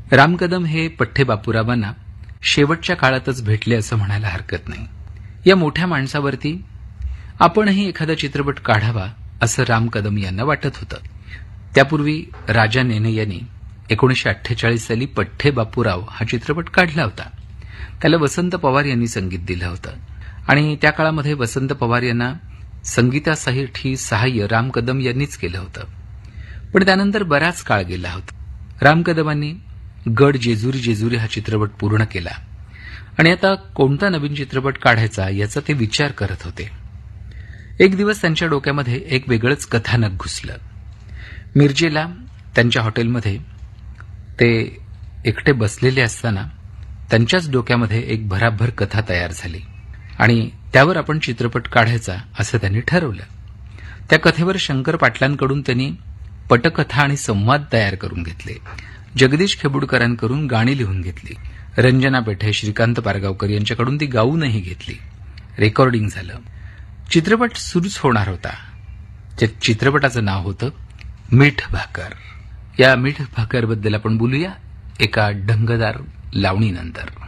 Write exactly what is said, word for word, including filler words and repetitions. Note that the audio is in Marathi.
राम कदम हे पठ्ठे बापूरावांना शेवटच्या काळातच भेटले असं म्हणायला हरकत नाही. या मोठ्या माणसावरती आपणही एखादा चित्रपट काढावा असं राम कदम यांना वाटत होतं. त्यापूर्वी राजा नेने यांनी एकोणीसशे अठ्ठेचाळीस साली पठ्ठे बापूराव हा चित्रपट काढला होता. त्याला वसंत पवार यांनी संगीत दिलं होतं आणि त्या काळामध्ये वसंत पवार यांना संगीतासाठी सहाय्य राम कदम यांनीच केलं होतं. पण त्यानंतर बराच काळ गेला होता. राम कदमांनी गड जेजुरी जेजुरी हा चित्रपट पूर्ण केला आणि आता कोणता नवीन चित्रपट काढायचा याचा ते विचार करत होते. एक दिवस त्यांच्या डोक्यामध्ये एक वेगळंच कथानक घुसलं. मिरजेला त्यांच्या हॉटेलमध्ये ते एकटे बसलेले असताना त्यांच्याच डोक्यामध्ये एक भराभर कथा तयार झाली आणि त्यावर आपण चित्रपट काढायचा असं त्यांनी ठरवलं. त्या कथेवर शंकर पाटलांकडून त्यांनी पटकथा आणि संवाद तयार करून घेतले. जगदीश खेबुडकरांकडून गाणी लिहून घेतली. रंजना पेठे, श्रीकांत पारगावकर यांच्याकडून ती गाऊनही घेतली. रेकॉर्डिंग झालं. चित्रपट सुरूच होणार होता. त्या चित्रपटाचं नाव होतं मीठ भाकर. या मीठ भाकरबद्दल आपण बोलूया एका ढंगदार लावणीनंतर.